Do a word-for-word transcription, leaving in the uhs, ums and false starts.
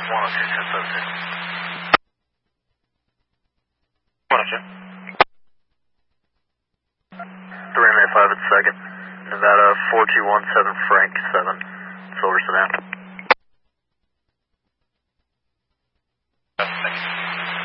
one oh two, ten seventeen. one oh two. three oh five at second. Nevada four two one seven Frank seven. Silver Sedan.